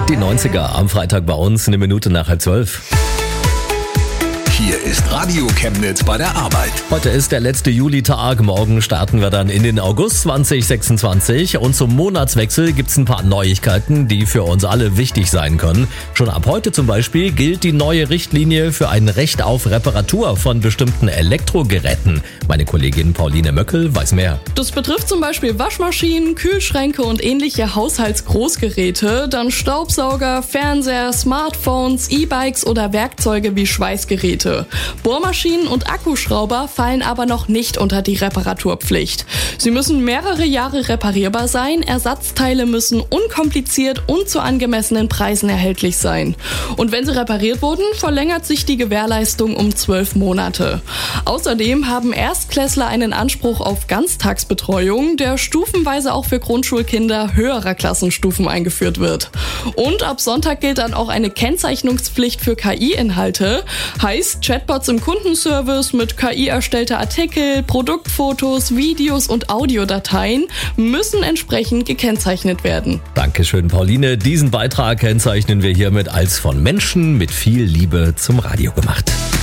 Die 90er am Freitag bei uns, 1:01. Hier ist Radio Chemnitz bei der Arbeit. Heute ist der letzte Julitag, morgen starten wir dann in den August 2026 und zum Monatswechsel gibt's ein paar Neuigkeiten, die für uns alle wichtig sein können. Schon ab heute zum Beispiel gilt die neue Richtlinie für ein Recht auf Reparatur von bestimmten Elektrogeräten. Meine Kollegin Pauline Möckel weiß mehr. Das betrifft zum Beispiel Waschmaschinen, Kühlschränke und ähnliche Haushaltsgroßgeräte, dann Staubsauger, Fernseher, Smartphones, E-Bikes oder Werkzeuge wie Schweißgeräte. Bohrmaschinen und Akkuschrauber fallen aber noch nicht unter die Reparaturpflicht. Sie müssen mehrere Jahre reparierbar sein, Ersatzteile müssen unkompliziert und zu angemessenen Preisen erhältlich sein. Und wenn sie repariert wurden, verlängert sich die Gewährleistung um 12 Monate. Außerdem haben Erstklässler einen Anspruch auf Ganztagsbetreuung, der stufenweise auch für Grundschulkinder höherer Klassenstufen eingeführt wird. Und ab Sonntag gilt dann auch eine Kennzeichnungspflicht für KI-Inhalte. Heißt, Chatbots im Kundenservice mit KI erstellte Artikel, Produktfotos, Videos und Audiodateien müssen entsprechend gekennzeichnet werden. Dankeschön, Pauline. Diesen Beitrag kennzeichnen wir hiermit als von Menschen mit viel Liebe zum Radio gemacht.